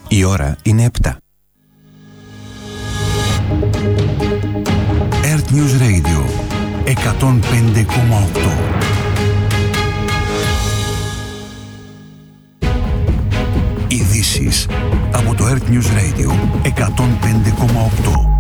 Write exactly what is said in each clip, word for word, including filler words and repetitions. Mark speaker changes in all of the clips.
Speaker 1: Η ώρα είναι επτά. Earth News Radio εκατόν πέντε κόμμα οκτώ. Ειδήσεις από το Earth News Radio εκατόν πέντε κόμμα οκτώ.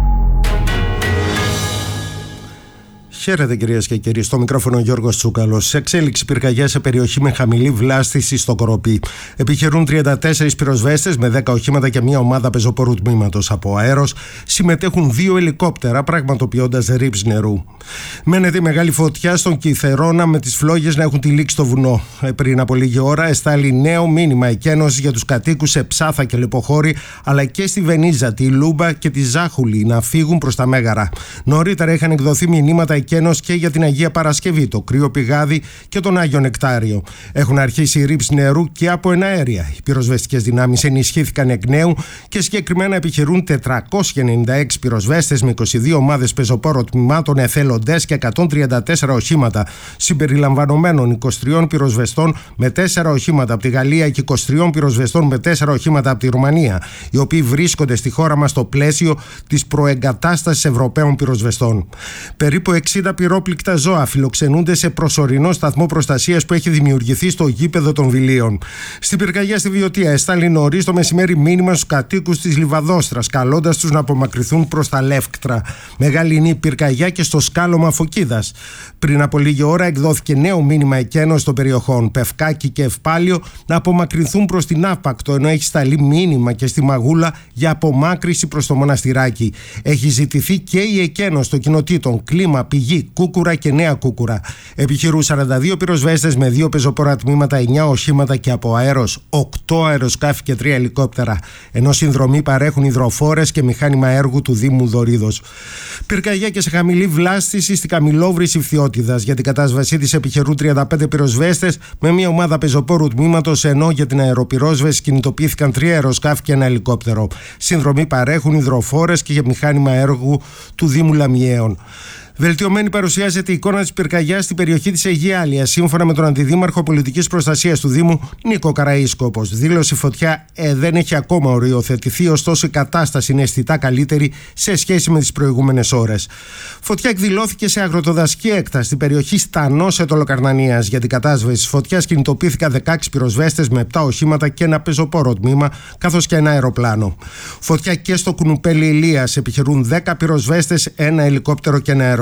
Speaker 2: Χαίρετε κυρίες και κύριοι, στο μικρόφωνο Γιώργος Τσούκαλος. Σε εξέλιξη πυρκαγιά σε περιοχή με χαμηλή βλάστηση στο Κοροπή. Επιχειρούν τριάντα τέσσερις πυροσβέστες με δέκα οχήματα και μια ομάδα πεζοπόρου τμήματος από αέρος. Συμμετέχουν δύο ελικόπτερα, πραγματοποιώντας ρήψη νερού. Μένεται η μεγάλη φωτιά στον Κιθερώνα με τις φλόγες να έχουν τυλίξει στο βουνό. Πριν από λίγη ώρα εστάλει νέο μήνυμα εκένωσης για τους κατοίκους σε Ψάθα και Λεποχώρη, αλλά και στη Βενίζα, τη Λούμπα και τη Ζάχουλη να φύγουν προς τα Μέγαρα. Νωρίτερα είχαν εκδοθεί μηνύματα εκένωσης και για την Αγία Παρασκευή, το Κρύο Πηγάδι και τον Άγιο Νεκτάριο. Έχουν αρχίσει ρήψη νερού και από εναέρια. Οι πυροσβεστικές δυνάμεις ενισχύθηκαν εκ νέου και συγκεκριμένα επιχειρούν τετρακόσιοι ενενήντα έξι πυροσβέστες με είκοσι δύο ομάδες πεζοπόρων τμήματων, εθελοντές και εκατόν τριάντα τέσσερα οχήματα, συμπεριλαμβανομένων είκοσι τριών πυροσβεστών με τέσσερα οχήματα από τη Γαλλία και είκοσι τριών πυροσβεστών με τέσσερα οχήματα από τη Ρουμανία, οι οποίοι βρίσκονται στη χώρα μας στο πλαίσιο της προεγκατάστασης Ευρωπαίων πυροσβεστών. Περίπου εξήντα πυρόπληκτα ζώα φιλοξενούνται σε προσωρινό σταθμό προστασίας που έχει δημιουργηθεί στο γήπεδο των Βιλίων. Στην πυρκαγιά στη Βιωτία εστάλει νωρίς το μεσημέρι μήνυμα στους κατοίκους της Λιβαδόστρας, καλώντας τους να απομακρυνθούν προς τα Λεύκτρα. Μεγάλη είναι η πυρκαγιά και στο σκάλωμα Φωκίδας. Πριν από λίγη ώρα εκδόθηκε νέο μήνυμα εκένωσης των περιοχών Πευκάκη και Ευπάλιο να απομακρυνθούν προς την Άπακτο, ενώ έχει σταλεί μήνυμα και στη Μαγούλα για απομάκρυνση προς το Μοναστηράκι. Έχει ζητηθεί και η εκένωση των κοινοτήτων Κλίμα, Πηγή, Κούκουρα και Νέα Κούκουρα. Επιχειρούν σαράντα δύο πυροσβέστες με δύο πεζοπόρα τμήματα, εννιά οχήματα και από αέρος, οκτώ αεροσκάφη και τρία ελικόπτερα. Ενώ συνδρομή παρέχουν υδροφόρες και μηχάνημα έργου του Δήμου Δωρίδος. Πυρκαγιά και σε χαμηλή βλάστηση στη Καμιλόβρηση Φθιώτιδας. Για την κατάσβεσή της επιχειρούν τριάντα πέντε πυροσβέστες με μια ομάδα πεζοπόρου τμήματος, ενώ για την αεροπυρόσβεση κινητοποιήθηκαν τρία αεροσκάφη και ένα ελικόπτερο. Συνδρομή παρέχουν υδροφόρες και μηχάνημα έργου του Δήμου Λαμιαίων. Βελτιωμένη παρουσιάζεται η εικόνα της πυρκαγιάς στην περιοχή της Αιγιάλειας, σύμφωνα με τον Αντιδήμαρχο Πολιτικής Προστασίας του Δήμου, Νίκο Καραΐσκοπος. Δήλωσε η φωτιά ε, δεν έχει ακόμα οριοθετηθεί, ωστόσο η κατάσταση είναι αισθητά καλύτερη σε σχέση με τις προηγούμενες ώρες. Φωτιά εκδηλώθηκε σε αγροτοδασική έκταση στην περιοχή Στανός Ετωλοκαρνανίας. Για την κατάσβεση της φωτιάς κινητοποιήθηκαν δεκαέξι πυροσβέστες με επτά οχήματα και ένα πεζοπόρο τμήμα, καθώς και ένα αεροπλάνο. Φωτιά και στο Κουνουπέλι Ηλίας, επιχειρούν δέκα πυροσβέστες, ένα ελικόπτερο και ένα αεροσκάφο.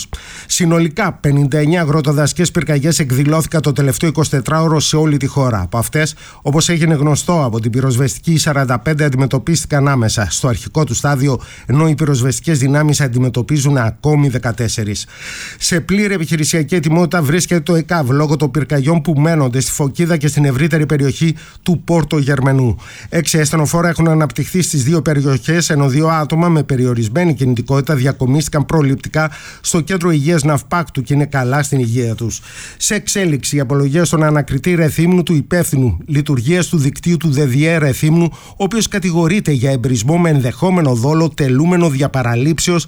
Speaker 2: Συνολικά πενήντα εννιά αγροτοδασικές πυρκαγιές εκδηλώθηκαν το τελευταίο εικοσιτετράωρο σε όλη τη χώρα. Από αυτές, όπως έγινε γνωστό από την πυροσβεστική, οι σαράντα πέντε αντιμετωπίστηκαν άμεσα στο αρχικό του στάδιο, ενώ οι πυροσβεστικές δυνάμεις αντιμετωπίζουν ακόμη δεκατέσσερις. Σε πλήρη επιχειρησιακή ετοιμότητα βρίσκεται το ΕΚΑΒ λόγω των πυρκαγιών που μένονται στη Φωκίδα και στην ευρύτερη περιοχή του Πόρτο Γερμενού. Έξι ασθενοφόρα έχουν αναπτυχθεί στις δύο περιοχές, ενώ δύο άτομα με περιορισμένη κινητικότητα διακομίστηκαν προληπτικά στο κέντρο υγείας Ναυπάκτου και είναι καλά στην υγεία τους. Σε εξέλιξη η απολογία στον ανακριτή Ρεθύμνου του υπεύθυνου λειτουργίας του δικτύου του ΔΕΔΙΕ Ρεθύμνου, ο οποίος κατηγορείται για εμπρισμό με ενδεχόμενο δόλο τελούμενο διαπαραλήψεως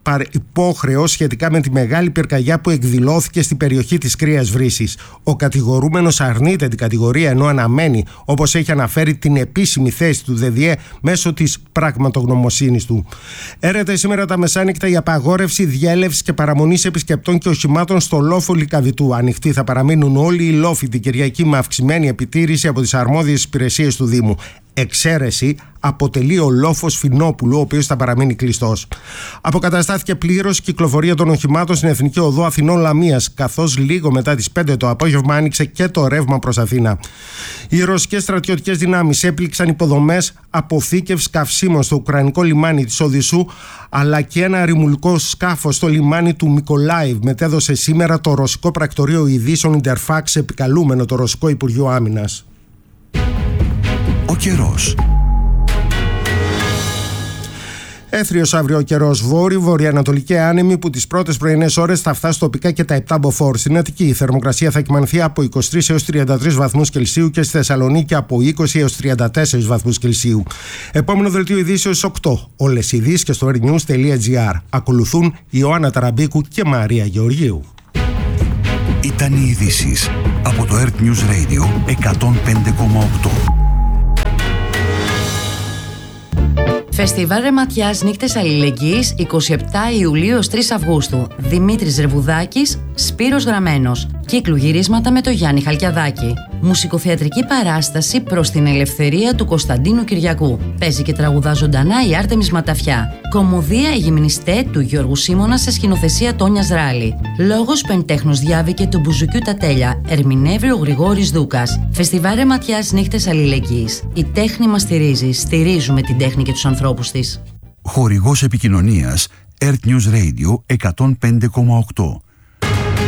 Speaker 2: υπόχρεος σχετικά με τη μεγάλη πυρκαγιά που εκδηλώθηκε στην περιοχή της Κρύας Βρύσης. Ο κατηγορούμενος αρνείται την κατηγορία, ενώ αναμένει, όπως έχει αναφέρει, την επίσημη θέση του ΔΕΔΙΕ μέσω της πραγματογνωμοσύνης του. Έρεται σήμερα τα μεσάνυχτα η απαγόρευση διέλευσης και παραμονής επισκεπτών και οχημάτων στο λόφο Λυκαβητού. Ανοιχτοί θα παραμείνουν όλοι οι λόφοι την Κυριακή με αυξημένη επιτήρηση από τις αρμόδιες υπηρεσίες του Δήμου. Εξαίρεση αποτελεί ο λόφος Φινόπουλου, ο οποίος θα παραμείνει κλειστός. Αποκαταστάθηκε πλήρως η κυκλοφορία των οχημάτων στην Εθνική Οδό Αθηνών Λαμίας, καθώς λίγο μετά τις πέντε το απόγευμα άνοιξε και το ρεύμα προς Αθήνα. Οι ρωσικές στρατιωτικές δυνάμεις έπληξαν υποδομές αποθήκευσης καυσίμων στο ουκρανικό λιμάνι της Οδυσσού, αλλά και ένα ρημουλικό σκάφος στο λιμάνι του Μικολάιβ, μετέδωσε σήμερα το ρωσικό πρακτορείο ειδήσεων Interfax, επικαλούμενο το ρωσικό Υπουργείο Άμυνας.
Speaker 1: Ο καιρός.
Speaker 2: Έθριος αύριο ο καιρός, βόρειο, βορειοανατολική άνεμη που τις πρώτες πρωινές ώρες θα φτάσει τοπικά και τα επτά μποφόρ. Στην Αττική η θερμοκρασία θα κυμανθεί από είκοσι τρεις έως τριάντα τρεις βαθμούς Κελσίου και στη Θεσσαλονίκη από είκοσι έως τριάντα τέσσερις βαθμούς Κελσίου. Επόμενο δελτίο ειδήσεως οκτώ. Όλες οι ειδήσεις και στο airnews.gr. Ακολουθούν Ιωάννα Ταραμπίκου και Μαρία Γεωργίου.
Speaker 1: Ήταν οι ειδήσεις από το Earth News Radio εκατόν πέντε κόμμα οκτώ.
Speaker 3: Φεστιβάλ Ρεματιάς Νύχτες Αλληλεγγύης εικοστή εβδόμη Ιουλίου έως τρεις Αυγούστου. Δημήτρης Ρεβουδάκης, Σπύρος Γραμμένος. Κύκλου γυρίσματα με το Γιάννη Χαλκιαδάκη. Μουσικοθεατρική παράσταση προς την ελευθερία του Κωνσταντίνου Κυριακού. Παίζει και τραγουδά ζωντανά η Άρτεμις Ματαφιά. Κομμωδία «Η Γυμνιστέ» του Γιώργου Σίμωνα σε σκηνοθεσία Τόνιας Ράλη. Λόγος Πεντέχνος Διάβηκε του Μπουζουκιού τα τέλεια. Ερμηνεύει ο Γρηγόρης Δούκας. Φεστιβάλ Ρεματιάς Νύχτες Αλληλεγγύης. Η τέχνη μας στηρίζει. Στηρίζουμε την τέχνη και τους ανθρώπους της.
Speaker 1: Χορηγός επικοινωνίας Earth News Radio εκατόν πέντε κόμμα οκτώ.